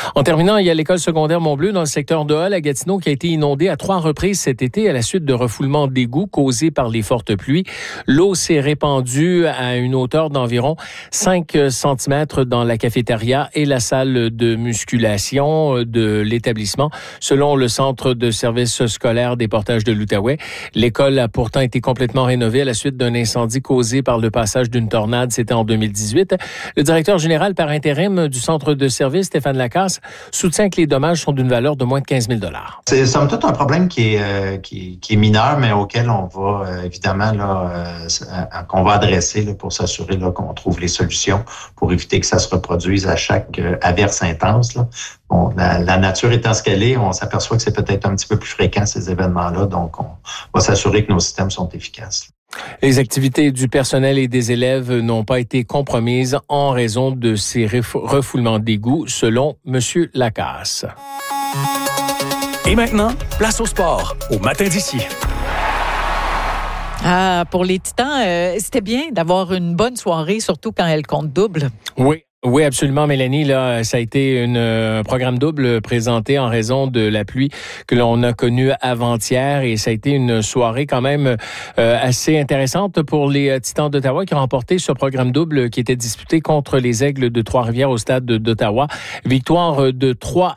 En terminant, il y a l'école secondaire Montbleu dans le secteur de Hall à Gatineau qui a été inondée à 3 reprises cet été à la suite de refoulements d'égouts causés par les fortes pluies. L'eau s'est répandue à une hauteur d'environ 5 cm dans la cafétéria et la salle de musculation de l'établissement. Selon le centre de services scolaires des Portages de l'Outaouais, l'école a pourtant été complètement rénovée à la suite d'un incendie causé par le passage d'une tornade. C'était en 2018. Le directeur général par intérim du centre de services, Stéphane Lacasse, soutient que les dommages sont d'une valeur de moins de 15 000 $. C'est somme toute un problème qui est mineur, mais auquel on va évidemment qu'on va adresser pour s'assurer qu'on trouve les solutions pour éviter que ça se reproduise à chaque averse intense. Bon, la nature étant ce qu'elle est, on s'aperçoit que c'est peut-être un petit peu plus fréquent ces événements-là, donc on va s'assurer que nos systèmes sont efficaces. Les activités du personnel et des élèves n'ont pas été compromises en raison de ces refoulements d'égouts, selon M. Lacasse. Et maintenant, place au sport, au matin d'ici. Ah, pour les Titans, c'était bien d'avoir une bonne soirée, surtout quand elle compte double. Oui, absolument, Mélanie. Là, ça a été un programme double présenté en raison de la pluie que l'on a connue avant-hier et ça a été une soirée quand même assez intéressante pour les Titans d'Ottawa qui ont remporté ce programme double qui était disputé contre les Aigles de Trois-Rivières au stade d'Ottawa. Victoire de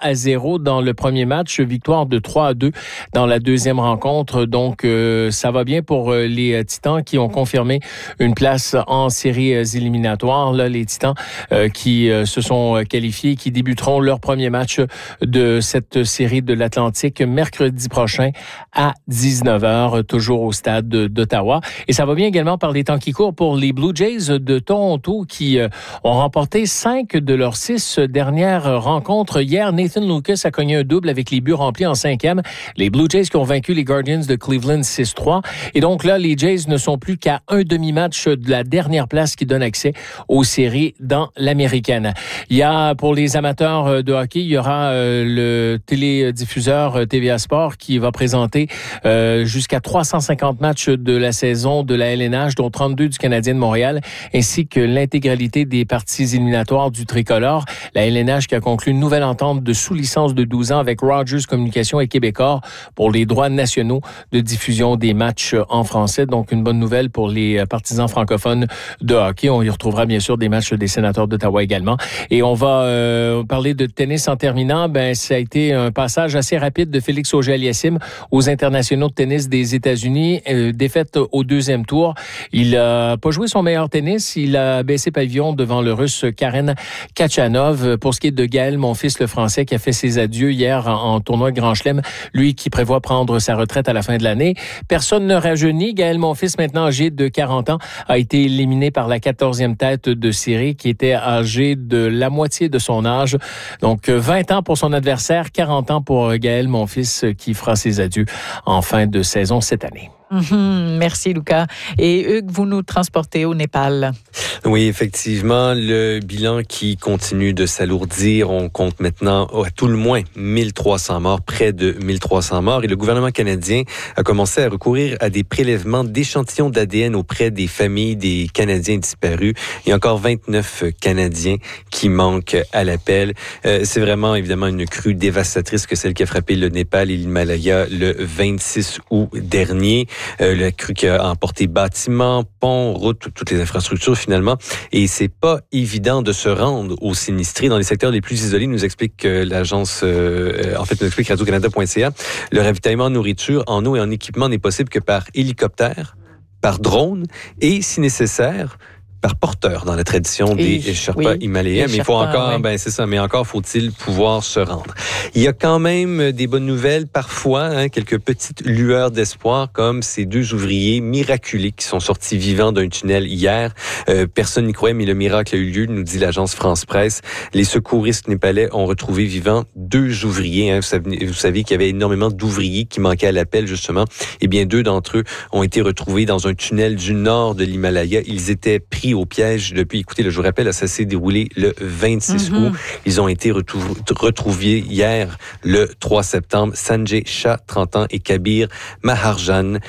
3-0 dans le premier match, victoire de 3-2 dans la deuxième rencontre. Donc, ça va bien pour les Titans qui ont confirmé une place en séries éliminatoires. Là, les Titans qui se sont qualifiés, qui débuteront leur premier match de cette série de l'Atlantique mercredi prochain à 19h, toujours au stade d'Ottawa. Et ça va bien également par les temps qui courent pour les Blue Jays de Toronto qui ont remporté 5 de leurs 6 dernières rencontres. Hier, Nathan Lucas a cogné un double avec les buts remplis en 5e. Les Blue Jays qui ont vaincu les Guardians de Cleveland 6-3. Et donc là, les Jays ne sont plus qu'à un demi-match de la dernière place qui donne accès aux séries dans l'Américaine. Il y a, pour les amateurs de hockey, il y aura le télédiffuseur TVA Sport qui va présenter jusqu'à 350 matchs de la saison de la LNH, dont 32 du Canadien de Montréal, ainsi que l'intégralité des parties éliminatoires du tricolore. La LNH qui a conclu une nouvelle entente de sous-licence de 12 ans avec Rogers Communications et Québecor pour les droits nationaux de diffusion des matchs en français. Donc, une bonne nouvelle pour les partisans francophones de hockey. On y retrouvera bien sûr des matchs des Sénateurs d'Ottawa également. Et on va parler de tennis en terminant. Ça a été un passage assez rapide de Félix Auger-Aliassime aux internationaux de tennis des États-Unis. Défaite au deuxième tour. Il a pas joué son meilleur tennis. Il a baissé pavillon devant le Russe Karen Khachanov. Pour ce qui est de Gaël Monfils, le Français, qui a fait ses adieux hier en tournoi de Grand Chelem, lui qui prévoit prendre sa retraite à la fin de l'année. Personne ne rajeunit. Gaël Monfils, maintenant âgé de 40 ans, a été éliminé par la 14e tête de série qui était âgé de la moitié de son âge. Donc, 20 ans pour son adversaire, 40 ans pour Gaël Monfils qui fera ses adieux en fin de saison cette année. Merci, Lucas. Et Hugues, vous nous transportez au Népal. Oui, effectivement, le bilan qui continue de s'alourdir. On compte maintenant à tout le moins 1300 morts, près de 1300 morts. Et le gouvernement canadien a commencé à recourir à des prélèvements d'échantillons d'ADN auprès des familles des Canadiens disparus. Il y a encore 29 Canadiens qui manquent à l'appel. C'est vraiment, évidemment, une crue dévastatrice que celle qui a frappé le Népal et l'Himalaya le 26 août dernier. La crue qui a emporté bâtiments, ponts, routes, toutes les infrastructures finalement. Et c'est pas évident de se rendre aux sinistrés dans les secteurs les plus isolés, nous explique l'agence, nous explique Radio-Canada.ca. Le ravitaillement en nourriture, en eau et en équipement n'est possible que par hélicoptère, par drone et, si nécessaire, par porteur dans la tradition des Sherpas himalayens. Mais il faut encore, c'est ça, mais encore faut-il pouvoir se rendre. Il y a quand même des bonnes nouvelles, parfois, quelques petites lueurs d'espoir, comme ces 2 ouvriers miraculés qui sont sortis vivants d'un tunnel hier. Personne n'y croyait, mais le miracle a eu lieu, nous dit l'agence France-Presse. Les secouristes népalais ont retrouvé vivants 2 ouvriers. Vous savez qu'il y avait énormément d'ouvriers qui manquaient à l'appel, justement. Eh bien, 2 d'entre eux ont été retrouvés dans un tunnel du nord de l'Himalaya. Ils étaient pris au piège depuis, écoutez, je vous rappelle, ça s'est déroulé le 26 août. Ils ont été retrouvés hier, le 3 septembre. Sanjay Shah, 30 ans, et Kabir Maharjan,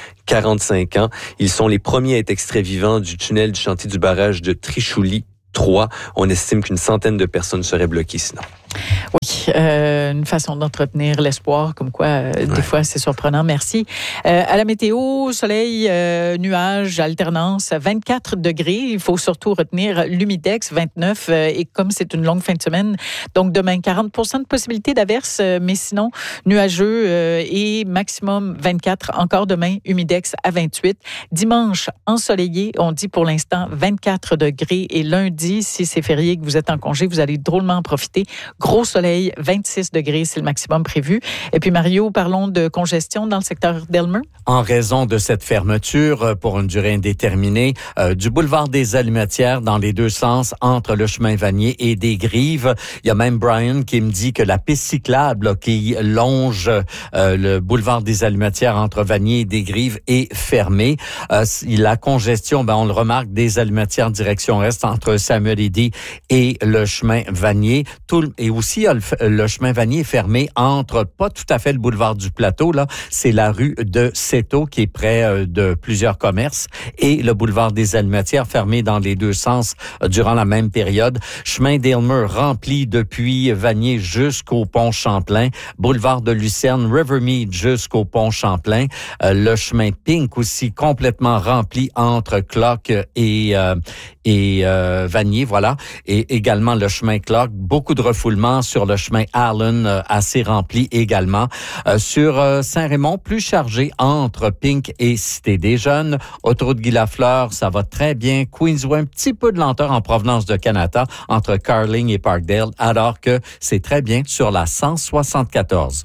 45 ans. Ils sont les premiers à être extraits vivants du tunnel du chantier du barrage de Trishuli 3. On estime qu'une centaine de personnes seraient bloquées sinon. Oui, Une façon d'entretenir l'espoir, comme quoi, des fois, c'est surprenant. Merci. À la météo, soleil, nuages, alternance, 24 degrés. Il faut surtout retenir l'humidex, 29. Et comme c'est une longue fin de semaine, donc demain, 40 de possibilité d'averse, mais sinon, nuageux et maximum 24. Encore demain, humidex à 28. Dimanche, ensoleillé, on dit pour l'instant 24 degrés. Et lundi, si c'est férié, que vous êtes en congé, vous allez drôlement en profiter. Gros soleil, 26 degrés, c'est le maximum prévu. Et puis Mario, parlons de congestion dans le secteur d'Elmer. En raison de cette fermeture pour une durée indéterminée du boulevard des Allumetières dans les deux sens entre le chemin Vanier et des Grives. Il y a même Brian qui me dit que la piste cyclable là, qui longe le boulevard des Allumetières entre Vanier et des Grives est fermée. La congestion, on le remarque, des Allumetières direction est entre Samuel Eddy et le chemin Vanier. Et aussi, le chemin Vanier est fermé entre, pas tout à fait le boulevard du Plateau, là, c'est la rue de Céteau qui est près de plusieurs commerces et le boulevard des Allumetières fermé dans les deux sens durant la même période. Chemin d'Aylmer rempli depuis Vanier jusqu'au pont Champlain. Boulevard de Lucerne, Rivermead jusqu'au pont Champlain. Le chemin Pink aussi complètement rempli entre Clock et Vanier, voilà. Et également le chemin Clock, beaucoup de refoulement sur le chemin Allen, assez rempli également. Sur Saint-Raymond, plus chargé entre Pink et Cité des Jeunes. Autoroute Guy Lafleur, ça va très bien. Queensway, un petit peu de lenteur en provenance de Canada entre Carling et Parkdale, alors que c'est très bien sur la 174.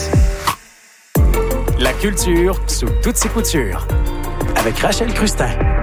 La culture sous toutes ses coutures. Avec Rachel Crustin.